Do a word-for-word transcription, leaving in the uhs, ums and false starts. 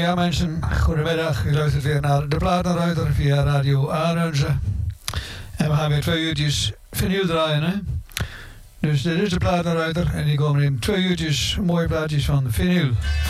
Ja mensen, goedemiddag. U luistert weer naar De Platenruiter via Radio Arendse. En we gaan weer twee uurtjes vinyl draaien, hè. Dus dit is De Platenruiter en die komen in twee uurtjes mooie plaatjes van vinyl.